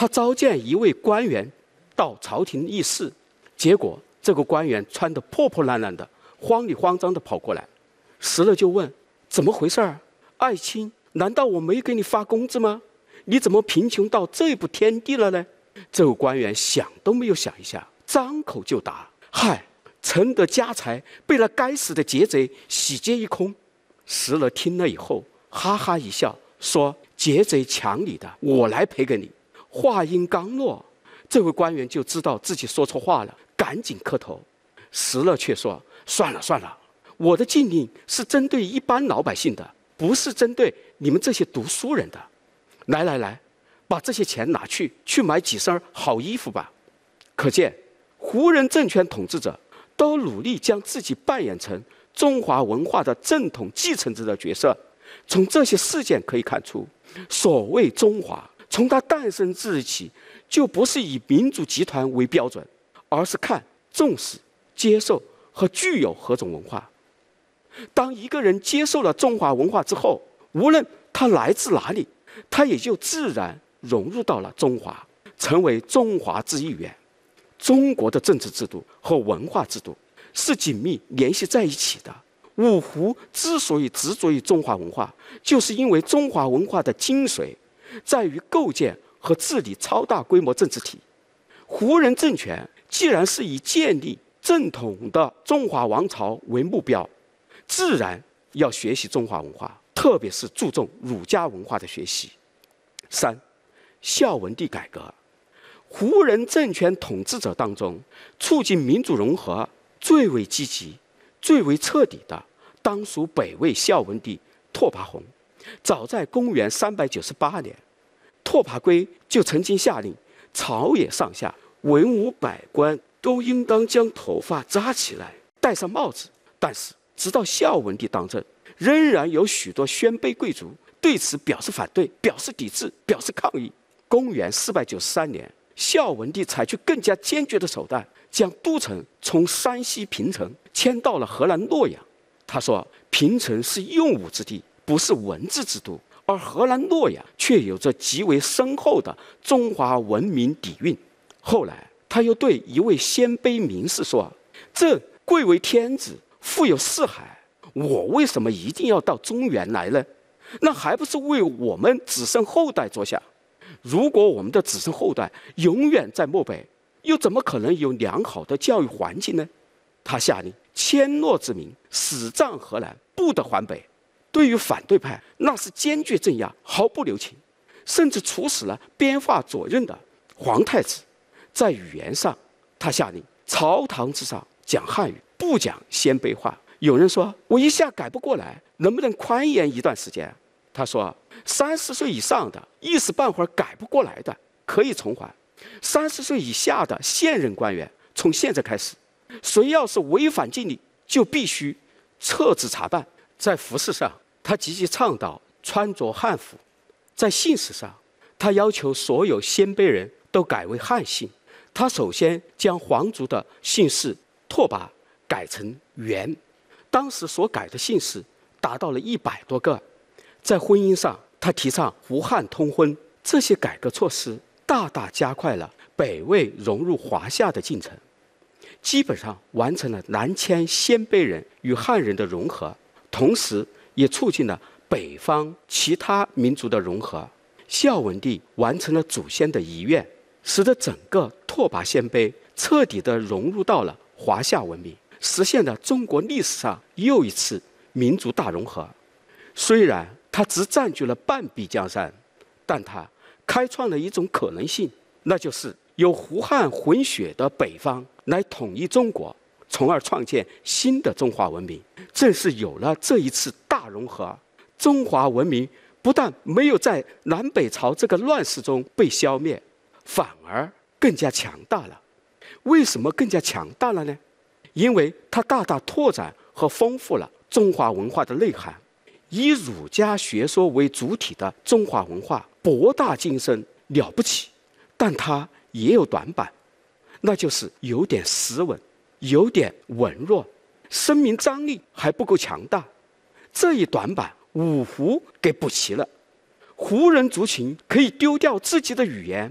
他召见一位官员到朝廷议事，结果这个官员穿得破破烂烂的，慌里慌张地跑过来。石勒就问：怎么回事儿？爱卿，难道我没给你发工资吗？你怎么贫穷到这步田地了呢？这个官员想都没有想一下，张口就答：嗨，臣的家财被那该死的劫贼洗劫一空。石勒听了以后哈哈一笑，说：劫贼抢你的，我来赔给你。话音刚落，这位官员就知道自己说错话了，赶紧磕头。石勒却说：算了算了，我的禁令是针对一般老百姓的，不是针对你们这些读书人的。来来来，把这些钱拿去买几身好衣服吧。可见胡人政权统治者都努力将自己扮演成中华文化的正统继承者的角色。从这些事件可以看出，所谓中华从它诞生之日起，就不是以民族集团为标准，而是看重视、接受和具有何种文化。当一个人接受了中华文化之后，无论他来自哪里，他也就自然融入到了中华，成为中华之一员。中国的政治制度和文化制度是紧密联系在一起的。五胡之所以执着于中华文化，就是因为中华文化的精髓在于构建和治理超大规模政治体。胡人政权既然是以建立正统的中华王朝为目标，自然要学习中华文化，特别是注重儒家文化的学习。三，孝文帝改革。胡人政权统治者当中，促进民主融合最为积极、最为彻底的，当属北魏孝文帝拓跋宏。早在公元398年，拓跋圭就曾经下令朝野上下文武百官都应当将头发扎起来，戴上帽子。但是直到孝文帝当政，仍然有许多鲜卑贵族对此表示反对、表示抵制、表示抗议。公元493年，孝文帝采取更加坚决的手段，将都城从山西平城迁到了河南洛阳。他说，平城是用武之地，不是文字之都，而河南洛阳却有着极为深厚的中华文明底蕴。后来他又对一位鲜卑名士说：这贵为天子，富有四海，我为什么一定要到中原来呢？那还不是为我们子孙后代着想？如果我们的子孙后代永远在漠北，又怎么可能有良好的教育环境呢？他下令千诺之民死战河南，不得还北。对于反对派，那是坚决镇压，毫不留情，甚至处死了编发左任的皇太子。在语言上，他下令朝堂之上讲汉语，不讲鲜卑话。有人说，我一下改不过来，能不能宽延一段时间？他说，30岁以上的一时半会儿改不过来的可以从缓，30岁以下的现任官员从现在开始，谁要是违反禁令，就必须撤职查办。在服饰上，他积极倡导穿着汉服；在姓氏上，他要求所有鲜卑人都改为汉姓。他首先将皇族的姓氏拓跋改成元，当时所改的姓氏达到了100多个。在婚姻上，他提倡胡汉通婚。这些改革措施大大加快了北魏融入华夏的进程，基本上完成了南迁鲜卑人与汉人的融合，同时也促进了北方其他民族的融合。孝文帝完成了祖先的遗愿，使得整个拓跋鲜卑彻底地融入到了华夏文明，实现了中国历史上又一次民族大融合。虽然他只占据了半壁江山，但他开创了一种可能性，那就是由胡汉混血的北方来统一中国，从而创建新的中华文明。正是有了这一次大融合，中华文明不但没有在南北朝这个乱世中被消灭，反而更加强大了。为什么更加强大了呢？因为它大大拓展和丰富了中华文化的内涵。以儒家学说为主体的中华文化博大精深，了不起，但它也有短板，那就是有点斯文，有点文弱，声名张力还不够强大。这一短板，五胡给补齐了。胡人族群可以丢掉自己的语言，